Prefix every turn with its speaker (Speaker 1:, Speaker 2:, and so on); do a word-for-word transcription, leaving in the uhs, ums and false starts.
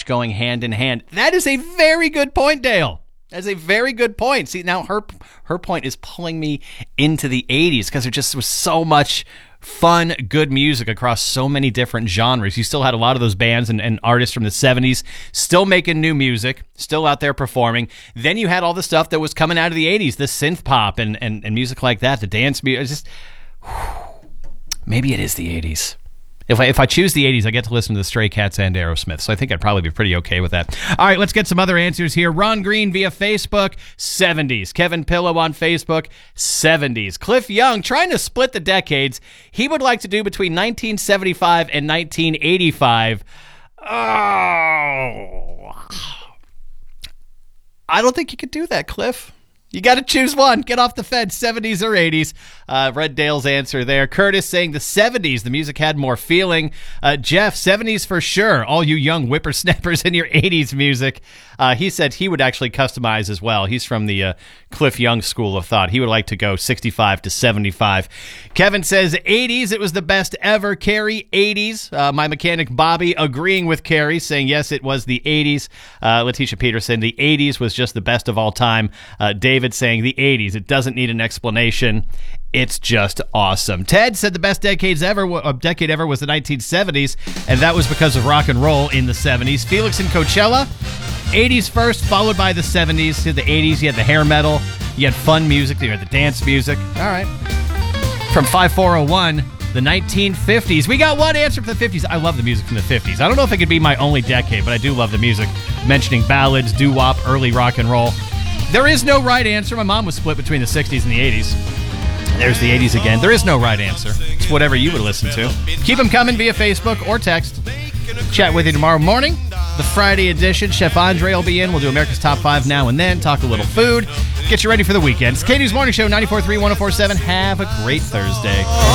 Speaker 1: going hand in hand. That is a very good point, Dale. That's a very good point. See, now her her point is pulling me into the eighties because there just was so much fun, good music across so many different genres. You still had a lot of those bands and, and artists from the seventies still making new music, still out there performing. Then you had all the stuff that was coming out of the eighties, the synth pop and, and, and music like that, the dance music. It's just, whew, maybe it is the eighties. If I, if I choose the eighties, I get to listen to the Stray Cats and Aerosmith, so I think I'd probably be pretty okay with that. All right, let's get some other answers here. Ron Green via Facebook, seventies. Kevin Pillow on Facebook, seventies. Cliff Young, trying to split the decades. He would like to do between nineteen seventy-five and nineteen eighty-five. Oh, I don't think you could do that, Cliff. You got to choose one. Get off the fence, seventies or eighties. Uh, Red Dale's answer there. Curtis saying the seventies. The music had more feeling. Uh, Jeff, seventies for sure. All you young whippersnappers in your eighties music. Uh, he said he would actually customize as well. He's from the uh, Cliff Young school of thought. He would like to go sixty-five to seventy-five. Kevin says eighties. It was the best ever. Carrie, eighties. Uh, my mechanic Bobby agreeing with Carrie, saying yes, it was the eighties. Uh, Letitia Peterson, the eighties was just the best of all time. Uh, David saying the eighties. It doesn't need an explanation. It's just awesome. Ted said the best decades ever, a decade ever was the nineteen seventies, and that was because of rock and roll in the seventies. Felix and Coachella, eighties first, followed by the seventies. To the eighties, you had the hair metal, you had fun music, you had the dance music. All right. From five four oh one, the nineteen fifties. We got one answer for the fifties. I love the music from the fifties. I don't know if it could be my only decade, but I do love the music. Mentioning ballads, doo-wop, early rock and roll. There is no right answer. My mom was split between the sixties and the eighties. There's the eighties again. There is no right answer. It's whatever you would listen to. Keep them coming via Facebook or text. Chat with you tomorrow morning. The Friday edition. Chef Andre will be in. We'll do America's Top five now and then. Talk a little food. Get you ready for the weekend. It's Katie's Morning Show, ninety-four point three, one oh four point seven. Have a great Thursday.